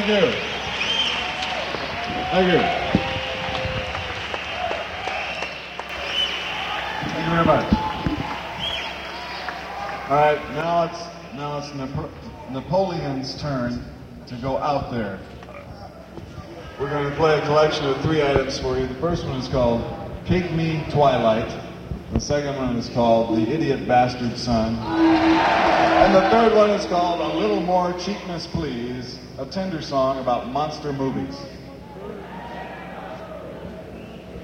Thank you. Thank you. Thank you very much. All right, now it's Napoleon's turn to go out there. We're going to play a collection of 3 items for you. The first one is called Cake Me Twilight. The second one is called The Idiot Bastard Son. And the third one is called A Little More Cheapness Please, a tender song about monster movies.